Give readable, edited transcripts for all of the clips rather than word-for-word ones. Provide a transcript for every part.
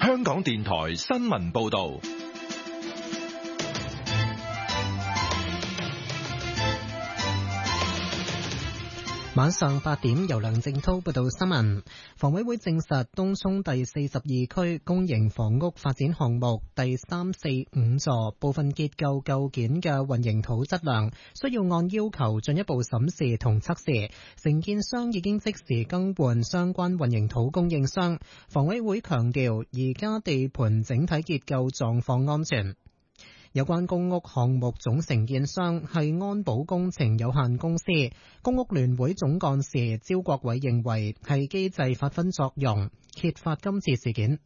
香港電台新聞報道。 晚上8點，由梁正濤報道新聞。房委會證實，東涌第42區公營房屋發展項目第3、4、5座部分結構構件嘅混凝土質量需要按要求進一步審視同測試。承建商已經即時更換相關混凝土供應商。房委會強調，而家地盤整體結構狀況安全。有關公屋項目總承建商係安保工程有限公司，公屋聯會總幹事招國偉認為係機制發揮作用，揭發今次事件。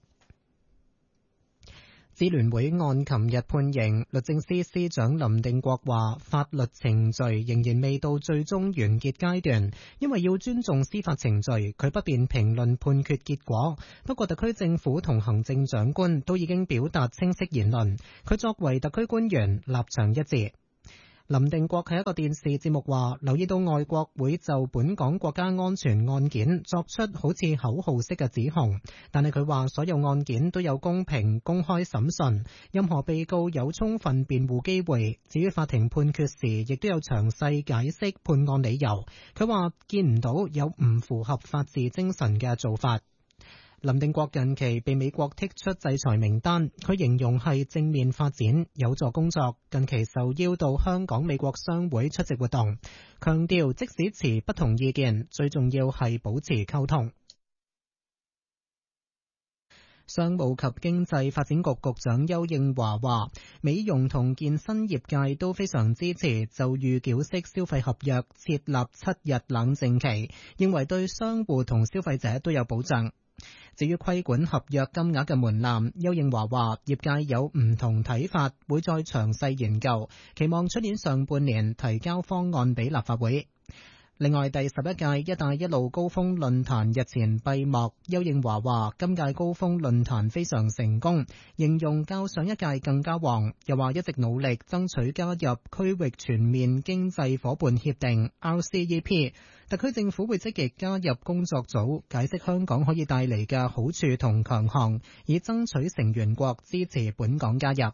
支聯會案琴日判刑，律政司司長林定國話法律程序仍然未到最終完結階段，因為要尊重司法程序，佢不便評論判決結果。不過特區政府同行政長官都已經表達清晰言論，佢作為特區官員立場一致。林定國喺一個電視節目話，留意到外國會就本港國家安全案件作出好似口號式嘅指控，但係佢話所有案件都有公平公開審訊，任何被告有充分辯護機會。至於法庭判決時，亦都有詳細解釋判案理由。佢話見唔到有唔符合法治精神嘅做法。林定國近期被美國剔出制裁名單，佢形容係正面發展，有助工作。近期受邀到香港美國商會出席活動，強調即使持不同意見，最重要係保持溝通。商務及經濟發展局局長邱應華話，美容同健身業界都非常支持就預繳式消費合約設立7日冷靜期，認為對商戶同消費者都有保障。至於規管合約金額嘅門檻，邱應華話業界有唔同睇法，會再詳細研究，期望出年上半年提交方案俾立法會。另外，第11屆一帶一路高峰論壇日前閉幕，邱應華話今屆高峰論壇非常成功，形容較上一屆更加旺，又話一直努力爭取加入區域全面經濟夥伴協定 RCEP， 特區政府會積極加入工作組，解釋香港可以帶嚟嘅好處同強項，以爭取成員國支持本港加入。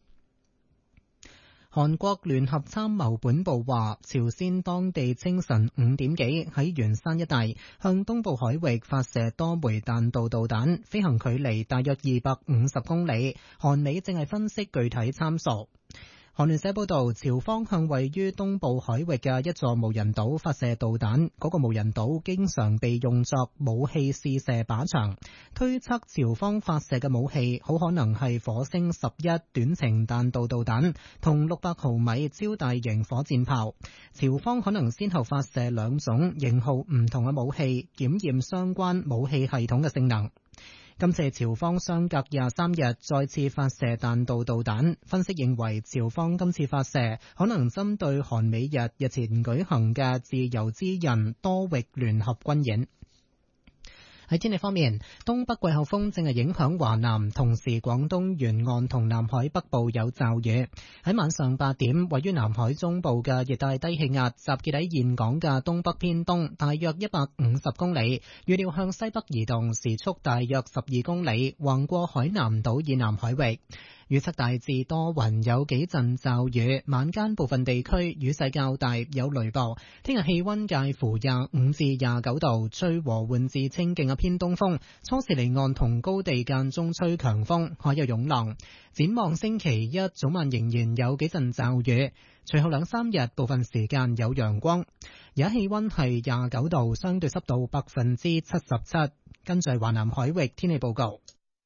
韓國聯合參謀本部話，朝鮮當地清晨5點幾喺元山一帶向東部海域發射多枚彈道導彈，飛行距離大約250公里。韓美正係分析具體參數。韓聯社報道，朝方向位於東部海域嘅一座無人島發射導彈，嗰個無人島經常被用作武器試射靶場，推測朝方發射嘅武器好可能係火星11短程彈道導彈同600毫米超大型火箭炮。朝方可能先後發射兩種型號唔同嘅武器，檢驗相關武器系統嘅性能。今次朝方相隔23日再次發射彈道導彈，分析認為朝方今次發射可能針對韓美日前舉行嘅自由之刃多域聯合軍演。喺天氣方面，東北季候風正係影響華南，同時廣東沿岸同南海北部有驟雨。喺晚上8點，位於南海中部嘅熱帶低氣壓集結喺峴港嘅東北偏東，大約150公里，預料向西北移動，時速大約12公里，橫過海南島以南海域。預測大致多雲，有幾陣驟雨，晚間部分地區雨勢較大，有雷暴。聽日氣溫介乎25至29度，吹和緩至清勁嘅偏東風，初時離岸同高地間中吹強風，海有湧浪。展望星期一早晚仍然有幾陣驟雨，隨後2-3日部分時間有陽光。而家氣溫係29度，相對濕度77%。跟住華南海域天氣報告。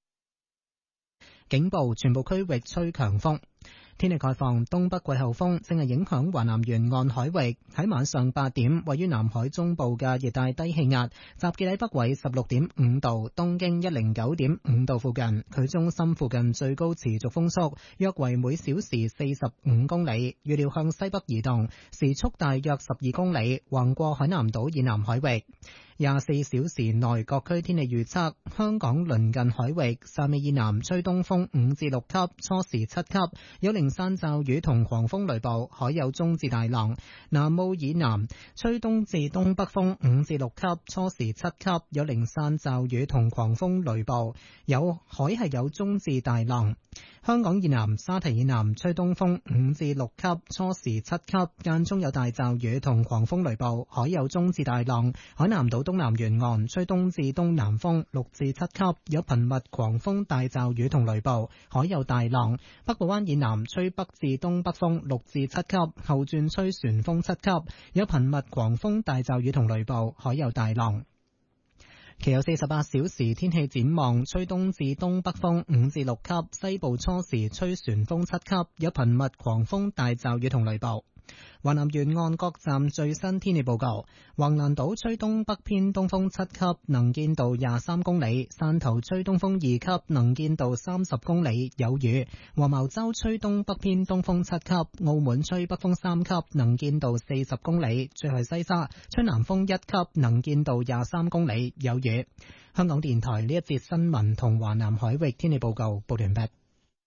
警報，全部區域吹強風。天氣概況，東北季候風正係影響華南沿岸海域。喺晚上8點，位於南海中部嘅熱帶低氣壓集結喺北緯16.5度、東經109.5度附近，佢中心附近最高持續風速約為每小時45公里，預料向西北移動，時速大約12公里，橫過海南島以南海域。 24小時內各區天氣預測：香港鄰近海域汕尾以南吹東風5至6級，初時7級，有零散驟雨同狂風雷暴，海有中至大浪；南澳以南吹東至東北風5至6級，初時7級，有零散驟雨同狂風雷暴，海係有中至大浪。香港以南沙堤以南吹東風5至6級，初時7級，間中有大驟雨同狂風雷暴，海有中至大浪。海南島東南沿岸吹東至東南風6至7級，有頻密狂風大驟雨同雷暴，海有大浪。北部灣以南吹北至東北風6至7級，後轉吹旋風7級，有頻密狂風大驟雨同雷暴，海有大浪。其後48小時天氣展望，吹東至東北風5至6級，西部初時吹旋風7級，有頻密狂風大驟雨同雷暴。華南沿岸各站最新天氣報告：橫瀾島吹東北偏東風7級，能見度23公里；汕頭吹東風2級，能見度30公里，有雨；黃茅洲吹東北偏東風7級，澳門吹北風3級，能見度40公里；最後西沙吹南風1級，能見度23公里，有雨。香港電台呢一節新聞同華南海域天氣報告報完畢。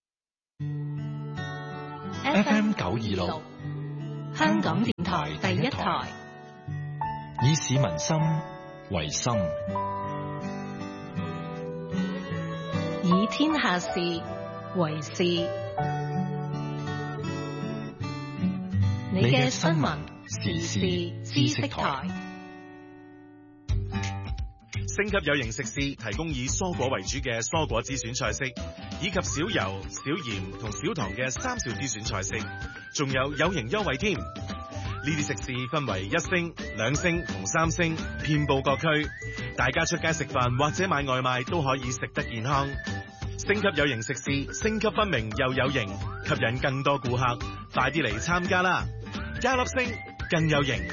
FM 926。 香港電台第一台， 以市民心為心， 以天下事為事。你嘅新聞時事知識台。 星級有型食肆提供以蔬果為主嘅蔬果之選菜式，以及少油、少鹽同少糖嘅三少之選菜式，仲有型優惠添。呢啲食肆分為1星、2星同3星，遍佈各區，大家出街食飯或者買外賣都可以食得健康。星級有型食肆，星級分明又有型，吸引更多顧客，快啲嚟參加啦！加粒星更有型。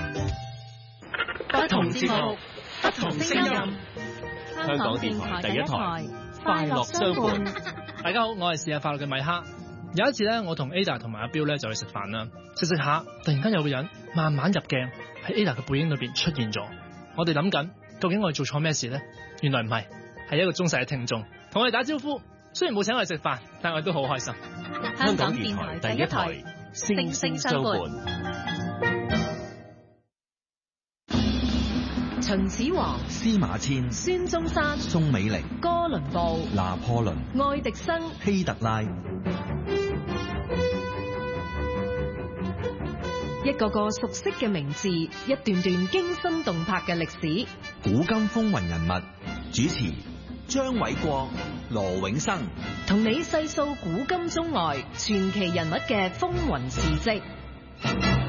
不同節目，不同聲音。 香港電台第一台，快樂相伴。大家好，我係試下快樂嘅米哈。有一次咧，我同 Ada 同埋阿彪咧就去食飯啦，食下，突然間有個人慢慢入鏡喺 Ada 嘅背影裏邊出現咗。我哋諗緊，究竟我哋做錯咩事呢？原來唔係，係一個忠實嘅聽眾同我哋打招呼。雖然冇請我哋食飯，但我哋都好開心。 香港電台第一台，聲聲相伴。秦始皇、 司馬遷、 孫中山、 宋美齡、 哥倫布、 拿破崙、 愛迪生、 希特拉， 一個個熟悉嘅名字，一段段驚心動魄嘅歷史。 古今風雲人物，主持張偉國、羅永生， 同你細數古今中外傳奇人物嘅風雲事跡。